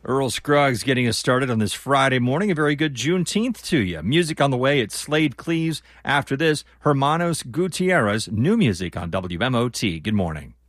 Earl Scruggs getting us started on this Friday morning. A very good Juneteenth to you. Music on the way at Slade Cleaves. After this, Hermanos Gutierrez, new music on WMOT. Good morning.